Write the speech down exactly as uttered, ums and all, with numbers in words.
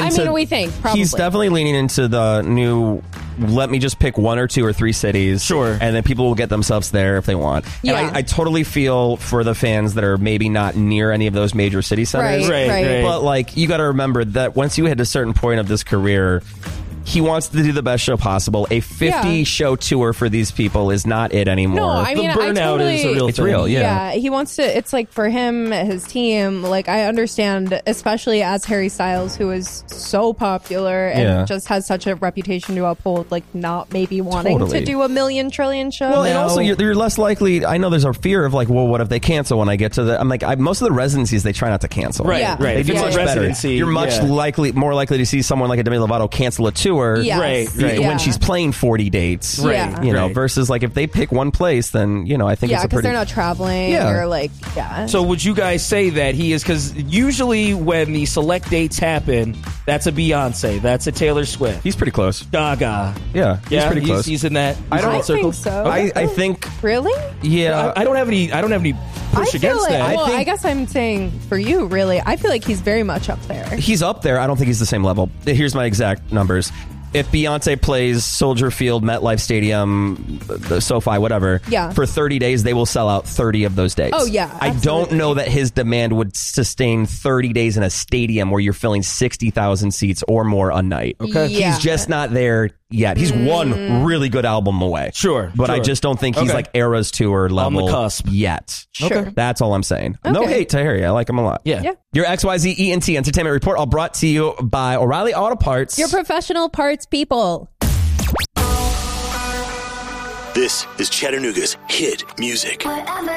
into... I mean, we think, probably. He's definitely leaning into the new, let me just pick one or two or three cities. Sure. And then people will get themselves there if they want. Yeah. And I, I totally feel for the fans that are maybe not near any of those major city centers. Right, Right, right. right. But, like, you got to remember that once you hit a certain point of this career, he wants to do the best show possible. A fifty-show tour for these people is not it anymore. No, I The mean, I burnout totally, is a real It's thing. real, yeah. Yeah, he wants to. It's like for him, his team. Like I understand, especially as Harry Styles, who is so popular and Yeah. just has such a reputation to uphold. Like not maybe wanting Totally. to do a million trillion show. Well, and now. also you're, you're less likely. I know there's a fear of like, well, what if they cancel when I get to the? I'm like, I, most of the residencies they try not to cancel. Right, Yeah. right. They If do it's much a better. residency, You're much yeah. likely, more likely to see someone like a Demi Lovato cancel a tour. Yes. Right, right. Yeah. When she's playing forty dates, Right. You know, Right. versus like if they pick one place, then you know, I think yeah, it's a because pretty. they're not traveling Yeah. or like yeah. So would you guys say that he is, because usually when the select dates happen, that's a Beyonce, that's a Taylor Swift, He's pretty close. Gaga. Yeah, he's Yeah, pretty he's, close. he's in that. I he's don't in I that circle. think so. I, I think, Really? yeah. I, I don't have any. I don't have any I push feel against like, that. well, I think- I guess I'm saying for you, really. I feel like he's very much up there. He's up there. I don't think he's the same level. Here's my exact numbers. If Beyonce plays Soldier Field, MetLife Stadium, the SoFi, whatever, Yeah. for thirty days, they will sell out thirty of those days. Oh, yeah, I don't absolutely. know that his demand would sustain thirty days in a stadium where you're filling sixty thousand seats or more a night. Okay. Yeah. He's just not there yet. He's one really good album away. Sure, But I sure. just don't think he's Okay. like Eras Tour level cusp. yet. Sure. That's all I'm saying. No Okay. hate to Harry. I like him a lot. Yeah. Yeah. Your X Y Z E N T Entertainment Report, all brought to you by O'Reilly Auto Parts. Your professional parts people. This is Chattanooga's hit music.